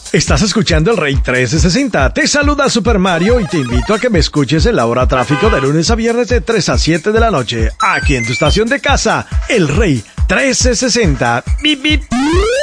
Estás escuchando el Rey 1360. Te saluda Super Mario y te invito a que me escuches en la hora tráfico de lunes a viernes de 3 a 7 de la noche. Aquí en tu estación de casa, el Rey 1360. Bip, bip.